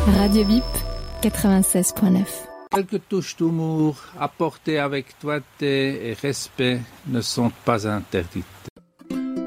Radio Bip 96.9. Quelques touches d'humour apportées avec doigté et respect ne sont pas interdites.